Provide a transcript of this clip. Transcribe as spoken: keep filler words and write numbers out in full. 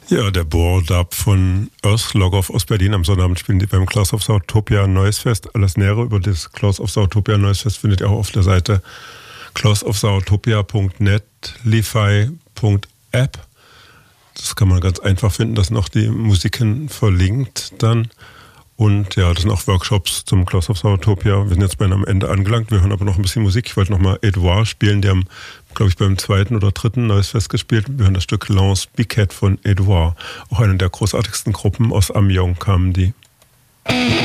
Ja, der Bohr-Dub von Earth Logov aus Berlin. Am Sonnabend spielen die beim Claws of Sautopia Noise Fest. Alles Nähere über das Claws of Sautopia Noise Fest findet ihr auch auf der Seite claws of sautopia punkt net, li-fi punkt app. Das kann man ganz einfach finden. Da sind auch die Musiken verlinkt dann. Und ja, das sind auch Workshops zum Claws of Sautopia. Wir sind jetzt bei am Ende angelangt. Wir hören aber noch ein bisschen Musik. Ich wollte nochmal Edouard spielen. Die haben, glaube ich, beim zweiten oder dritten Neues Fest gespielt. Wir hören das Stück Lance Biquet von Edouard. Auch eine der großartigsten Gruppen aus Amiens kamen die.